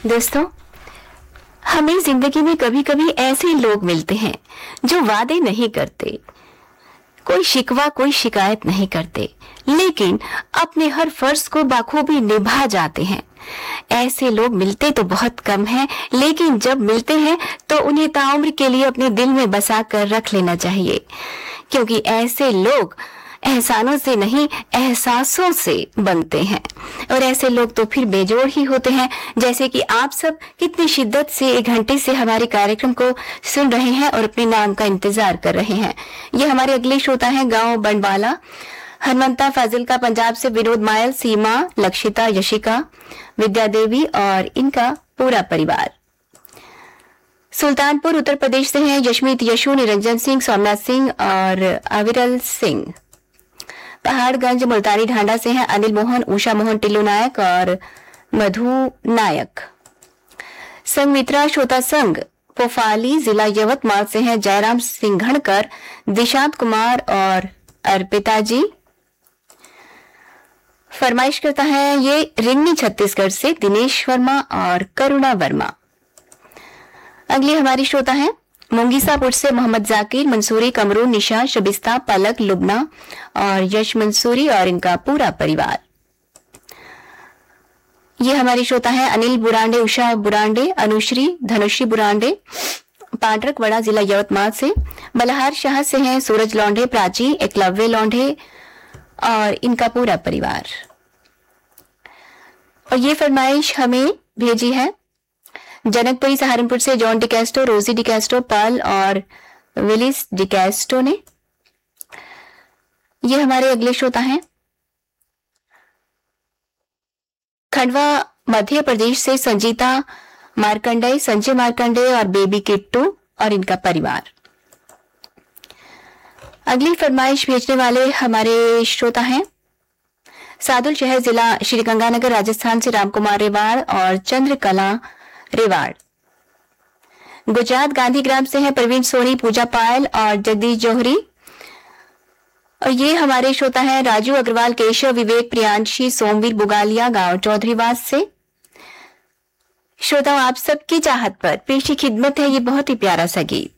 दोस्तों, हमें जिंदगी में कभी कभी ऐसे लोग मिलते हैं जो वादे नहीं करते, कोई शिकवा कोई शिकायत नहीं करते, लेकिन अपने हर फर्ज को बखूबी निभा जाते हैं। ऐसे लोग मिलते तो बहुत कम हैं, लेकिन जब मिलते हैं तो उन्हें ताउम्र के लिए अपने दिल में बसा कर रख लेना चाहिए, क्योंकि ऐसे लोग एहसानों से नहीं एहसासों से बनते हैं। और ऐसे लोग तो फिर बेजोड़ ही होते हैं। जैसे कि आप सब कितनी शिद्दत से 1 घंटे से हमारे कार्यक्रम को सुन रहे हैं और अपने नाम का इंतजार कर रहे हैं। ये हमारे अगले श्रोता हैं गांव बंडवाला, हनुमंता फाजिल्का पंजाब से, विनोद मायल, सीमा, लक्षिता, यशिका, विद्या देवी और इनका पूरा परिवार। सुल्तानपुर उत्तर प्रदेश से हैं यशमीत यशु, निरंजन सिंह, सोमनाथ सिंह और अविरल सिंह। पहाड़गंज मुल्तानी ढांडा से हैं अनिल मोहन, उषा मोहन, टिल्लू नायक और मधु नायक। संगमित्रा श्रोता संघ पोफाली जिला यवतमाल से हैं जयराम सिंघणकर, दिशांत कुमार और अर्पिता जी। फरमाइश करता है ये रिंगनी छत्तीसगढ़ से दिनेश वर्मा और करुणा वर्मा। अगली हमारी श्रोता है मुंगीसापुर से मोहम्मद जाकिर, मंसूरी, कमरून, निशा, शबिस्ता, पलक, लुबना और यश मंसूरी और इनका पूरा परिवार। ये हमारी श्रोता है अनिल बुरांडे, उषा बुरांडे, अनुश्री, धनुश्री बुरांडे, पांडरकवाड़ा जिला यवतमाल से। बलहार शाह से हैं सूरज लौंडे, प्राची, एकलव्य लौंडे और इनका पूरा परिवार। और ये फरमाइश हमें भेजी है जनकपुरी सहारनपुर से जॉन डिकैस्टो, रोजी डिकैस्टो, पल और विलिस डिकैस्टो ने। ये हमारे अगले श्रोता हैं खंडवा मध्य प्रदेश से संजीता मार्कंडेय, संजय मार्कंडेय और बेबी किट्टू और इनका परिवार। अगली फरमाइश भेजने वाले हमारे श्रोता हैं सादुल शहर जिला श्रीगंगानगर राजस्थान से रामकुमार रेवाड़ और चंद्रकला रेवाड़। गुजरात गांधीग्राम से हैं प्रवीण सोनी, पूजा पायल और जगदीश जौहरी। और ये हमारे श्रोता हैं राजू अग्रवाल, केशव, विवेक, प्रियांशी, सोमवीर बुगालिया, गांव चौधरीवास से। श्रोताओं, आप सबकी चाहत पर पेशी खिदमत है ये बहुत ही प्यारा सा गीत।